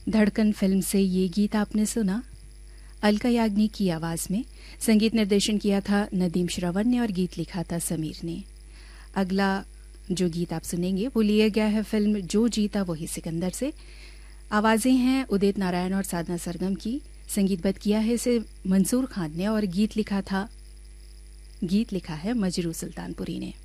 धड़कन फिल्म से ये गीत आपने सुना अलका याग्निक की आवाज़ में। संगीत निर्देशन किया था नदीम श्रवण ने और गीत लिखा था समीर ने। अगला जो गीत आप सुनेंगे वो लिया गया है फिल्म जो जीता वही सिकंदर से। आवाज़ें हैं उदित नारायण और साधना सरगम की। संगीतबद्ध किया है इसे मंसूर खान ने और गीत लिखा है मजरू सुल्तानपुरी ने।